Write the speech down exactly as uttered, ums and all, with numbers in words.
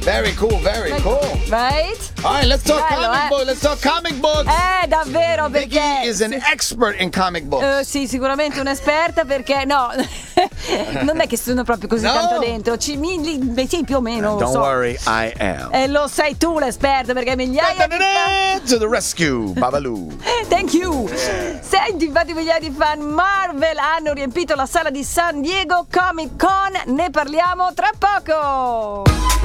Very cool, very cool. Right? All right, let's talk Bello, comic eh? books. Let's talk comic books. Eh, davvero, Vicky perché... is an expert in comic books. Eh, sì, sicuramente un'esperta perché no, non è che sono proprio così No. tanto dentro. Ci, mi, li- beh, sì, più o meno. Don't so. worry, I am. E lo sei tu l'esperto perché migliaia di fan. To the rescue, Babaloo. Thank you. Senti, infatti migliaia di fan Marvel hanno riempito la sala di San Diego Comic Con. Ne parliamo tra poco.